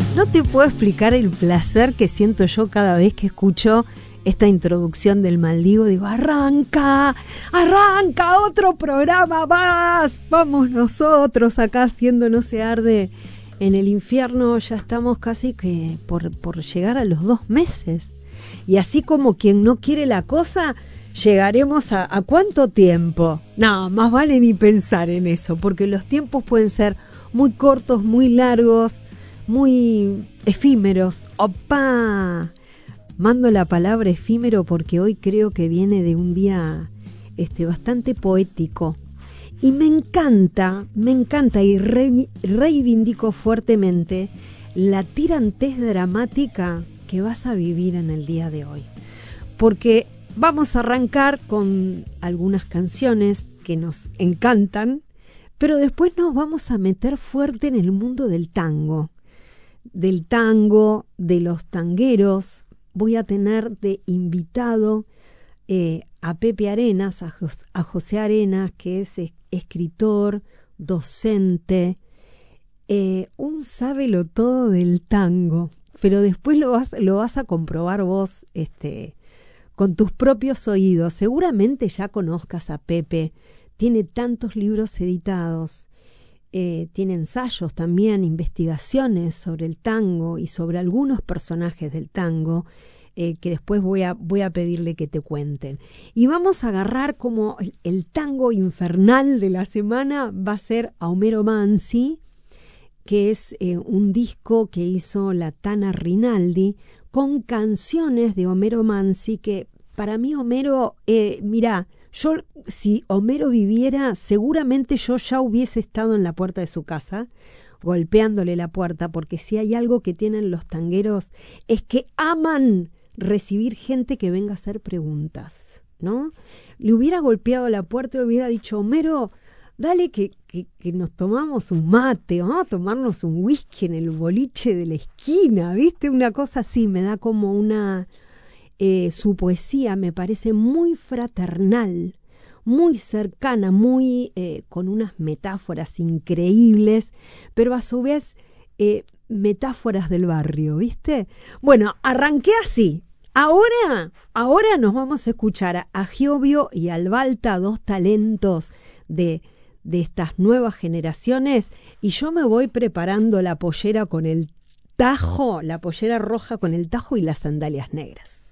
No te puedo explicar el placer que siento yo cada vez que escucho esta introducción del Maldigo. Digo, arranca otro programa más. Vamos nosotros acá haciendo No se arde en el infierno. Ya estamos casi que por llegar a los 2 meses. Y así como quien no quiere la cosa, llegaremos a ¿cuánto tiempo? No, más vale ni pensar en eso, porque los tiempos pueden ser muy cortos, muy largos, muy efímeros. ¡Opa! Mando la palabra efímero porque hoy creo que viene de un día bastante poético. Y me encanta y reivindico fuertemente la tirantez dramática que vas a vivir en el día de hoy. Porque vamos a arrancar con algunas canciones que nos encantan, pero después nos vamos a meter fuerte en el mundo del tango, de los tangueros. Voy a tener de invitado a Pepe Arenas, a José Arenas, que es escritor, docente, un sábelotodo del tango, pero después lo vas a comprobar vos con tus propios oídos. Seguramente ya conozcas a Pepe, tiene tantos libros editados. Tiene ensayos también, investigaciones sobre el tango y sobre algunos personajes del tango que después voy a pedirle que te cuenten. Y vamos a agarrar como el tango infernal de la semana. Va a ser a Homero Mansi, que es un disco que hizo la Tana Rinaldi con canciones de Homero Mansi, que para mí Homero, si Homero viviera, seguramente yo ya hubiese estado en la puerta de su casa, golpeándole la puerta, porque si hay algo que tienen los tangueros es que aman recibir gente que venga a hacer preguntas, ¿no? Le hubiera golpeado la puerta y le hubiera dicho, Homero, dale que nos tomamos un mate, vamos a tomarnos un whisky en el boliche de la esquina, ¿viste? Una cosa así, me da como una... su poesía me parece muy fraternal, muy cercana, muy con unas metáforas increíbles, pero a su vez metáforas del barrio, ¿viste? Bueno, arranqué así. Ahora nos vamos a escuchar a Giovio y Albalta, 2 talentos de estas nuevas generaciones, y yo me voy preparando la pollera con el tajo, la pollera roja con el tajo y las sandalias negras.